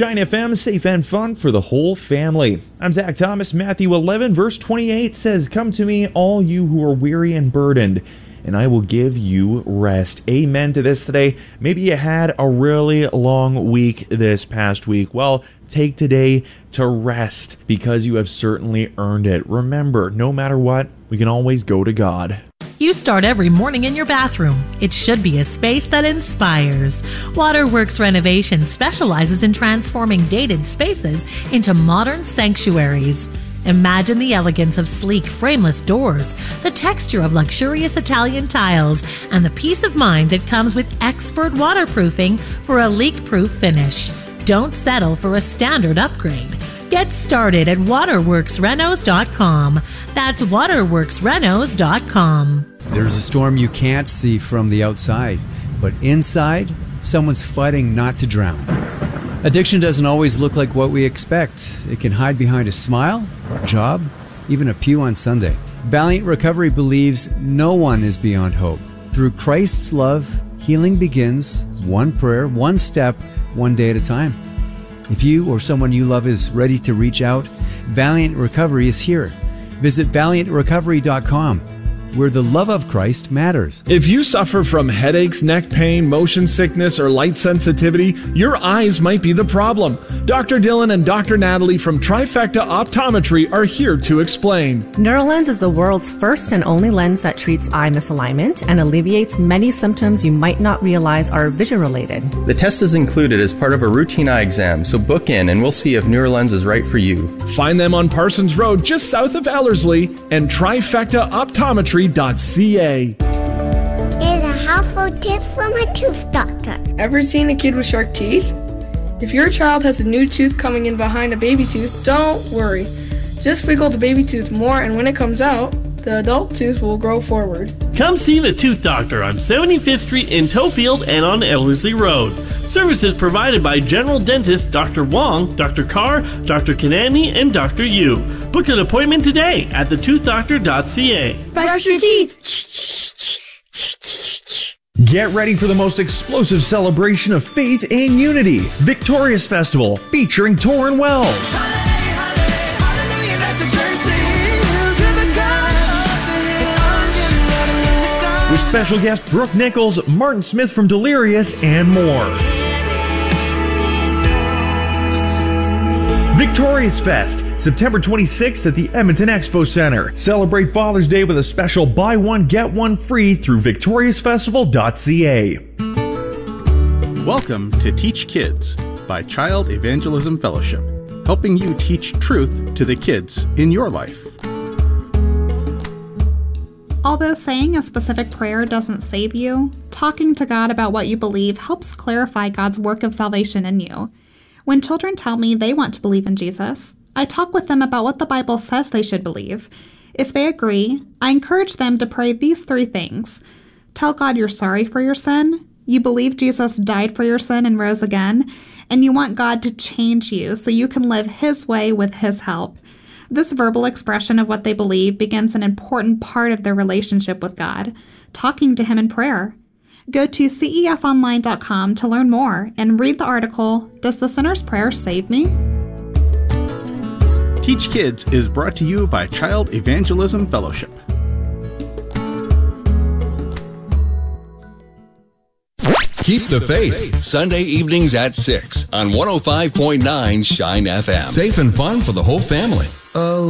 Shine FM, safe and fun for the whole family. I'm Zach Thomas. Matthew 11, verse 28 says, "Come to me, all you who are weary and burdened, and I will give you rest." Amen to this today. Maybe you had a really long week this past week. Well, take today to rest because you have certainly earned it. Remember, no matter what, we can always go to God. You start every morning in your bathroom. It should be a space that inspires. Waterworks Renovation specializes in transforming dated spaces into modern sanctuaries. Imagine the elegance of sleek, frameless doors, the texture of luxurious Italian tiles, and the peace of mind that comes with expert waterproofing for a leak-proof finish. Don't settle for a standard upgrade. Get started at waterworksrenos.com. That's waterworksrenos.com. There's a storm you can't see from the outside, but inside, someone's fighting not to drown. Addiction doesn't always look like what we expect. It can hide behind a smile, a job, even a pew on Sunday. Valiant Recovery believes no one is beyond hope. Through Christ's love, healing begins one prayer, one step, one day at a time. If you or someone you love is ready to reach out, Valiant Recovery is here. Visit valiantrecovery.com, where the love of Christ matters. If you suffer from headaches, neck pain, motion sickness, or light sensitivity, your eyes might be the problem. Dr. Dylan and Dr. Natalie from Trifecta Optometry are here to explain. Neuralens is the world's first and only lens that treats eye misalignment and alleviates many symptoms you might not realize are vision-related. The test is included as part of a routine eye exam, so book in and we'll see if Neuralens is right for you. Find them on Parsons Road, just south of Ellerslie, and trifectaoptometry.ca. Here's a helpful tip from a tooth doctor. Ever seen a kid with shark teeth? If your child has a new tooth coming in behind a baby tooth, don't worry. Just wiggle the baby tooth more, and when it comes out, the adult tooth will grow forward. Come see the Tooth Doctor on 75th Street in Tofield and on Ellerslie Road. Services provided by General Dentist Dr. Wong, Dr. Carr, Dr. Kanani, and Dr. Yu. Book an appointment today at thetoothdoctor.ca. Brush your teeth. Get ready for the most explosive celebration of faith and unity. Victorious Festival featuring Torrin Wells. With special guest Brooke Nichols, Martin Smith from Delirious, and more. Victorious Fest, September 26th at the Edmonton Expo Center. Celebrate Father's Day with a special buy one, get one free through victoriousfestival.ca. Welcome to Teach Kids by Child Evangelism Fellowship, helping you teach truth to the kids in your life. Although saying a specific prayer doesn't save you, talking to God about what you believe helps clarify God's work of salvation in you. When children tell me they want to believe in Jesus, I talk with them about what the Bible says they should believe. If they agree, I encourage them to pray these 3 things. Tell God you're sorry for your sin, you believe Jesus died for your sin and rose again, and you want God to change you so you can live His way with His help. This verbal expression of what they believe begins an important part of their relationship with God, talking to Him in prayer. Go to cefonline.com to learn more and read the article, Does the Sinner's Prayer Save Me? Teach Kids is brought to you by Child Evangelism Fellowship. Keep the faith. Sunday evenings at 6 on 105.9 Shine FM. Safe and fun for the whole family. Oh.